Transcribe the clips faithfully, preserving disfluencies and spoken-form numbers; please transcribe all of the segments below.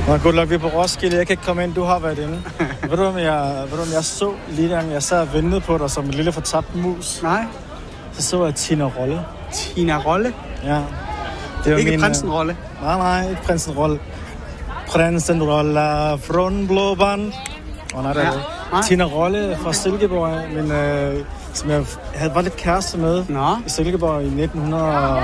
Nå, good luck, vi er på Roskilde. Jeg kan ikke komme ind, du har været inde. ved, du, om jeg, ved du, om jeg så lige gang, jeg sad og ventede på dig som en lille fortabt mus? Nej. Så så jeg Tina Rolle. Tina Rolle? Ja. Det var ikke min, Prinsen Rolle? Nej, nej, ikke Prinsen Rolle. Prinsen Rolle från Blå Band. Åh, oh, nej, der ja. er Tina Rolle fra Silkeborg, men, øh, som jeg havde, var lidt kæreste med Nå. i Silkeborg i nitten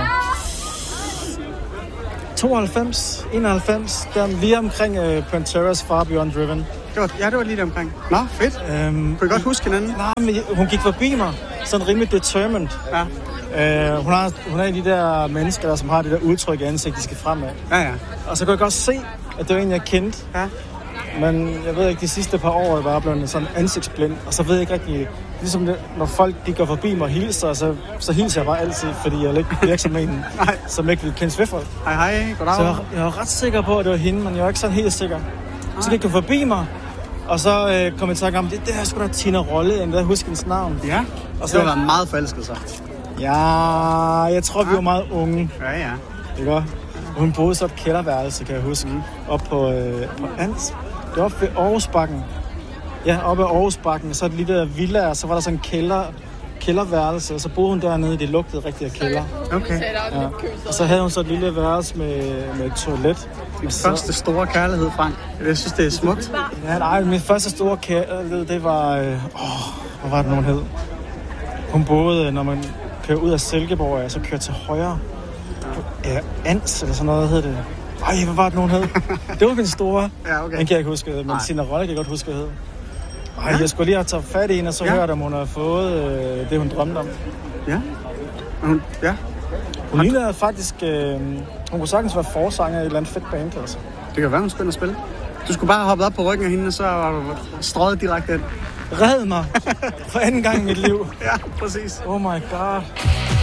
tooghalvfems, enoghalvfems, der lige omkring øh, Panteras Far Beyond Driven. Det var, ja, det var lige der omkring. Nå, fedt. Øhm, Kunne I godt huske hinanden? Nej, men hun gik forbi mig, sådan rimelig determined. Ja. Øh, hun, har, hun er en af de der mennesker, der, som har det der udtryk i ansigt, de skal fremad. Ja, ja. Og så kunne jeg godt se, at det var en, jeg kendte. Ja. Men jeg ved ikke, de sidste par år er jeg bare blevet sådan ansigtsblind. Og så ved jeg ikke rigtig, ligesom det, når folk de går forbi mig og hilser, så, så hilser jeg bare altid, fordi jeg er ikke virksomheden, som ikke vil kendes ved folk. Hej, hej. Goddag. Så jeg, jeg var ret sikker på, at det var hende, men jeg var ikke sådan helt sikker. Nej. Så gik hun forbi mig, og så øh, kom jeg til at om, det, det her skulle da Tina Rolle, jeg ved huske hendes navn. Ja, og så var meget forelsket sig. Ja, jeg tror, vi var meget unge. Ja, ja. Ikke også? Hun boede så et kælderværelse, kan jeg huske, mm. op på, øh, på Ans. Det var oppe ved Aarhusbakken. Ja, oppe ved Aarhusbakken. Så et lille villa, og så var der sådan en kælder, kælderværelse, og så boede hun dernede, det lugtede rigtig af kælder. Okay. Ja. Og så havde hun så et lille værelse med, med et toilet. Din så... første store kærlighed, Frank. Jeg synes, det er smukt. Ja, nej, min første store kærlighed, det var... Øh, åh, hvad var det, nogen hed? Hun boede, når man kører ud af Silkeborg, og så kører til højre. Ja, Ans, eller sådan noget hed det. Ej, hvad var det, nogen hed? Det var min store. Ja, okay. Den kan jeg ikke huske, men Tina Rolle kan jeg godt huske, hvad hed. Ej, ja. Jeg skulle lige have taget fat i hende, og så ja. hørt, om hun har fået øh, det, hun drømte om. Ja. Hun, ja. Hun ligner faktisk... Øh, hun kunne sagtens være forsanger i et eller andet fedt band, altså. Det kan være, hun skal ind og spille. Du skulle bare hoppe op på ryggen af hende, og så var du strøget direkte ind. Red mig! For anden gang i mit liv. Ja, præcis. Oh my god.